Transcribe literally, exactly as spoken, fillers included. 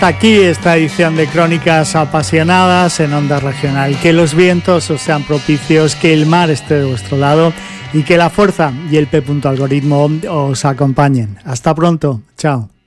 Hasta aquí esta edición de Crónicas Apasionadas en Onda Regional. Que los vientos os sean propicios, que el mar esté de vuestro lado y que la fuerza y el P. Algoritmo os acompañen. Hasta pronto. Chao.